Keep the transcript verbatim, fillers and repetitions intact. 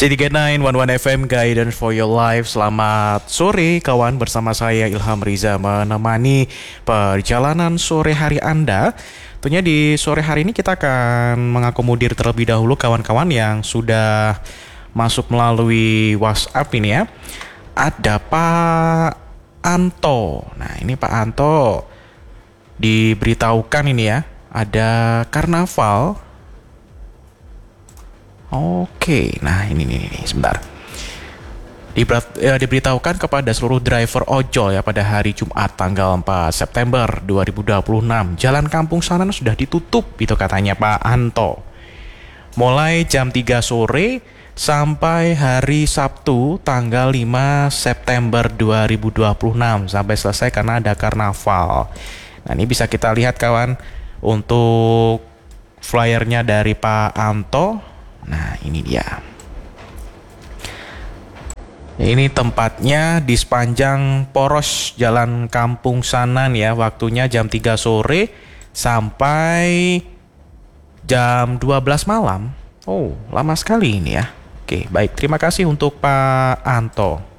City sembilan satu satu F M Guidance for Your Life. Selamat sore kawan, bersama saya Ilham Riza menemani perjalanan sore hari Anda. Tentunya di sore hari ini kita akan mengakomodir terlebih dahulu kawan-kawan yang sudah masuk melalui WhatsApp ini ya. Ada Pak Anto. Nah ini Pak Anto diberitahukan ini ya, ada karnaval. Oke, nah ini nih, nih sebentar. Diberat, ya, diberitahukan kepada seluruh driver ojol ya pada hari Jumat tanggal empat September dua ribu dua puluh enam. Jalan Kampung Sanan sudah ditutup, itu katanya Pak Anto. Mulai jam tiga sore sampai hari Sabtu tanggal lima September dua ribu dua puluh enam sampai selesai karena ada karnaval. Nah, ini bisa kita lihat kawan untuk flyernya dari Pak Anto. Nah ini dia. Ini tempatnya di sepanjang poros Jalan Kampung Sanan ya. Waktunya jam tiga sore sampai jam dua belas malam. Oh lama sekali ini ya. Oke baik, terima kasih untuk Pak Anto.